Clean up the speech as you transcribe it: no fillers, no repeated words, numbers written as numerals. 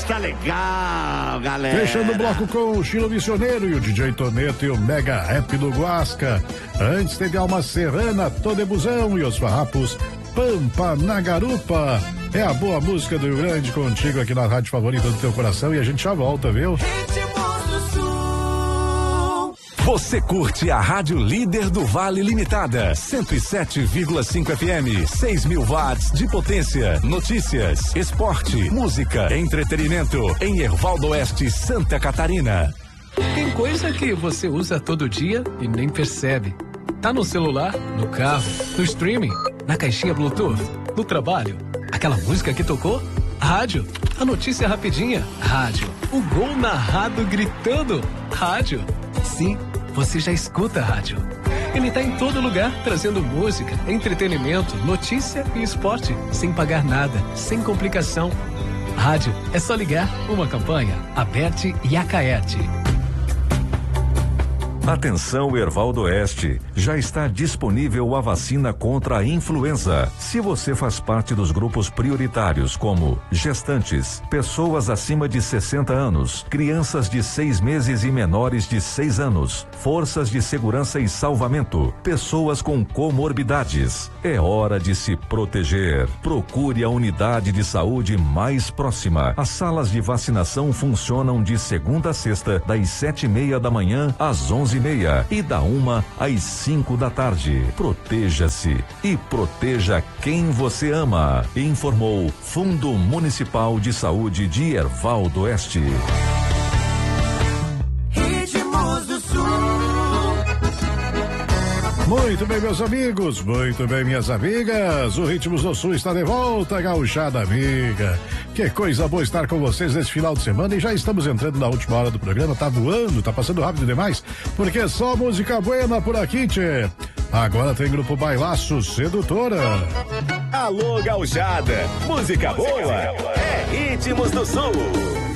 tá legal, galera. Fechando o bloco com o Chilo Missioneiro e o DJ Toneto e o Mega Rap do Guasca. Antes teve Alma Serrana, Todebuzão e os Farrapos, Pampa na Garupa. É a boa música do Rio Grande contigo aqui na rádio favorita do teu coração e a gente já volta, viu? Você curte a Rádio Líder do Vale Limitada, 107,5 FM, 6.000 watts de potência, notícias, esporte, música, entretenimento, em Ervaldo Oeste, Santa Catarina. Tem coisa que você usa todo dia e nem percebe. Tá no celular, no carro, no streaming, na caixinha Bluetooth, no trabalho. Aquela música que tocou? Rádio. A notícia rapidinha? Rádio. O gol narrado gritando? Rádio. Sim, você já escuta a rádio. Ele tá em todo lugar, trazendo música, entretenimento, notícia e esporte, sem pagar nada, sem complicação. Rádio é só ligar. Uma campanha, Aberte e Acaerte. Atenção, Ervaldo Oeste, já está disponível a vacina contra a influenza. Se você faz parte dos grupos prioritários como gestantes, pessoas acima de 60 anos, crianças de 6 meses e menores de 6 anos, forças de segurança e salvamento, pessoas com comorbidades, é hora de se proteger. Procure a unidade de saúde mais próxima. As salas de vacinação funcionam de segunda a sexta, das 7:30 da manhã às 11:30 e da 1 às 5 da tarde. Proteja-se e proteja quem você ama. Informou Fundo Municipal de Saúde de Ervaldo Oeste. Ritmos do Sul. Muito bem, meus amigos, muito bem, minhas amigas, o Ritmos do Sul está de volta, gauchada amiga. Que coisa boa estar com vocês nesse final de semana e já estamos entrando na última hora do programa, tá voando, tá passando rápido demais, porque só música buena por aqui, tchê. Agora tem Grupo Bailaço Sedutora. Alô, gauchada, música boa é Ritmos do Sul.